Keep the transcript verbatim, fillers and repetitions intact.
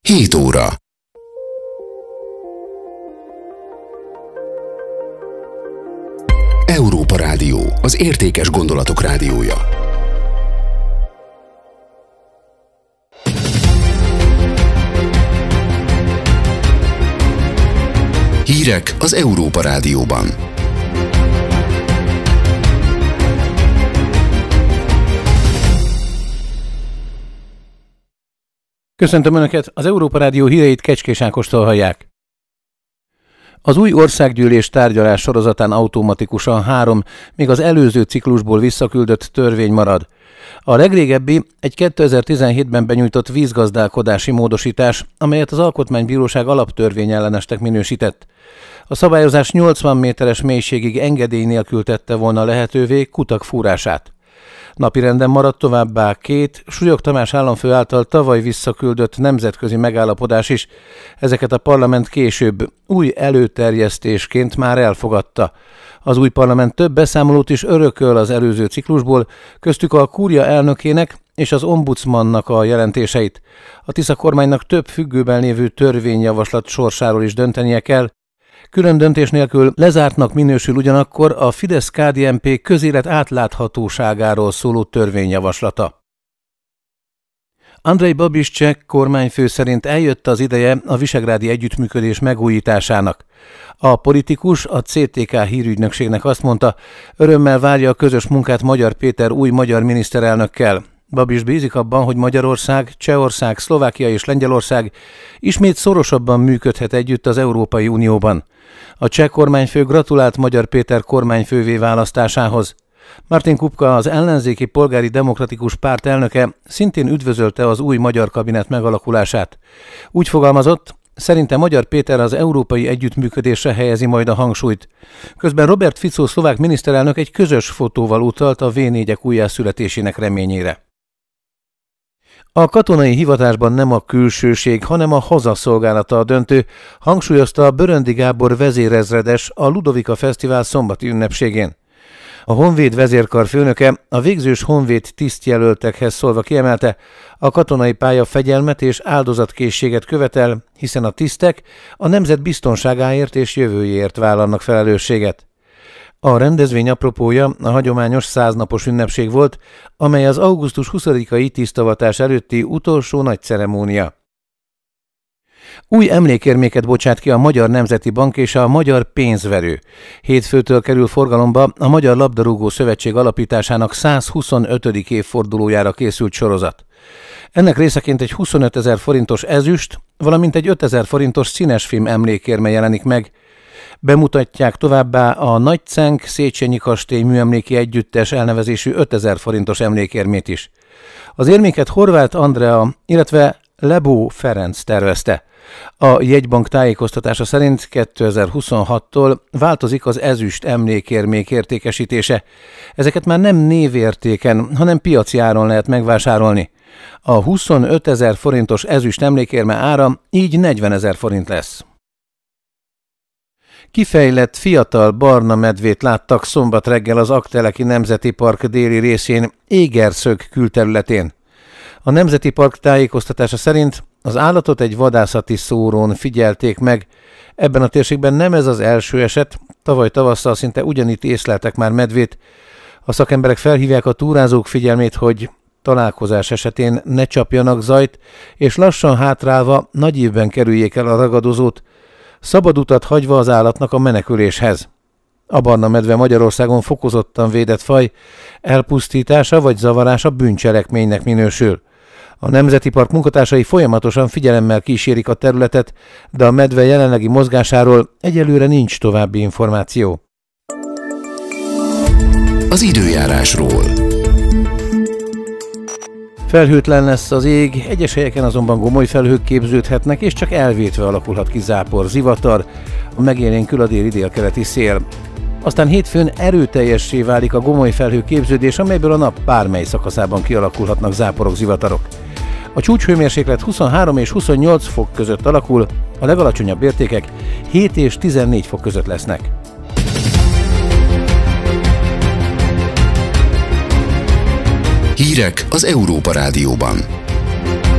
hét óra. Európa Rádió, az értékes gondolatok rádiója. Hírek az Európa Rádióban. Köszöntöm Önöket, az Európa Rádió híreit Kecskés Ákostól hallják. Az új országgyűlés tárgyalás sorozatán automatikusan három, még az előző ciklusból visszaküldött törvény marad. A legrégebbi egy kétezer-tizenhétben benyújtott vízgazdálkodási módosítás, amelyet az Alkotmánybíróság alaptörvényellenesnek minősített. A szabályozás nyolcvan méteres mélységig engedély nélkül tette volna lehetővé kutak fúrását. Napirenden maradt továbbá két Súlyog Tamás államfő által tavaly visszaküldött nemzetközi megállapodás is. Ezeket a parlament később új előterjesztésként már elfogadta. Az új parlament több beszámolót is örököl az előző ciklusból, köztük a kúria elnökének és az ombudsmannak a jelentéseit. A Tisza kormánynak több függőben lévő törvényjavaslat sorsáról is döntenie kell. Külön döntés nélkül lezártnak minősül ugyanakkor a Fidesz-ká dé en pé közélet átláthatóságáról szóló törvényjavaslata. Andrej Babiš cseh kormányfő szerint eljött az ideje a visegrádi együttműködés megújításának. A politikus a cé té ká hírügynökségnek azt mondta, örömmel várja a közös munkát Magyar Péter új magyar miniszterelnökkel. Babiš bízik abban, hogy Magyarország, Csehország, Szlovákia és Lengyelország ismét szorosabban működhet együtt az Európai Unióban. A cseh kormányfő gratulált Magyar Péter kormányfővé választásához. Martin Kupka, az ellenzéki polgári demokratikus párt elnöke szintén üdvözölte az új magyar kabinet megalakulását. Úgy fogalmazott, szerinte Magyar Péter az európai együttműködésre helyezi majd a hangsúlyt. Közben Robert Fico szlovák miniszterelnök egy közös fotóval utalt a vé négyek újjászületésének reményére. A katonai hivatásban nem a külsőség, hanem a hazaszolgálata a döntő, hangsúlyozta a Böröndi Gábor vezérezredes a Ludovika Fesztivál szombati ünnepségén. A Honvéd vezérkar főnöke a végzős honvéd tisztjelöltekhez szólva kiemelte, a katonai pálya fegyelmet és áldozatkészséget követel, hiszen a tisztek a nemzet biztonságáért és jövőjéért vállalnak felelősséget. A rendezvény apropója a hagyományos száznapos ünnepség volt, amely az augusztus huszadikai tisztavatás előtti utolsó nagy ceremónia. Új emlékérméket bocsát ki a Magyar Nemzeti Bank és a Magyar Pénzverő. Hétfőtől kerül forgalomba a Magyar Labdarúgó Szövetség alapításának százhuszonötödik évfordulójára készült sorozat. Ennek részeként egy huszonötezer forintos ezüst, valamint egy ötezer forintos színesfilm emlékérme jelenik meg. Bemutatják továbbá a Nagycenk Széchenyi Kastély műemléki együttes elnevezésű ötezer forintos emlékérmét is. Az érméket Horváth Andrea, illetve Lebó Ferenc tervezte. A jegybank tájékoztatása szerint kétezer-huszonhattól változik az ezüst emlékérmék értékesítése. Ezeket már nem névértéken, hanem piaci áron lehet megvásárolni. A huszonötezer forintos ezüst emlékérme ára így negyvenezer forint lesz. Kifejlett fiatal barna medvét láttak szombat reggel az Aggteleki Nemzeti Park déli részén, Égerszög külterületén. A Nemzeti Park tájékoztatása szerint az állatot egy vadászati szórón figyelték meg. Ebben a térségben nem ez az első eset, tavaly tavasszal szinte ugyanitt észleltek már medvét. A szakemberek felhívják a túrázók figyelmét, hogy találkozás esetén ne csapjanak zajt, és lassan hátrálva nagy ívben kerüljék el a ragadozót, szabad utat hagyva az állatnak a meneküléshez. A barna medve Magyarországon fokozottan védett faj, elpusztítása vagy zavarása bűncselekménynek minősül. A Nemzeti Park munkatársai folyamatosan figyelemmel kísérik a területet, de a medve jelenlegi mozgásáról egyelőre nincs további információ. Az időjárásról. Felhőtlen lesz az ég, egyes helyeken azonban gomoly felhők képződhetnek, és csak elvétve alakulhat ki zápor, zivatar, a megélénkül a déli délkeleti szél. Aztán hétfőn erőteljessé válik a gomoly felhő képződés, amelyből a nap bármely szakaszában kialakulhatnak záporok, zivatarok. A csúcshőmérséklet huszonhárom és huszonnyolc fok között alakul, a legalacsonyabb értékek hét és tizennégy fok között lesznek. Hírek az Európa Rádióban.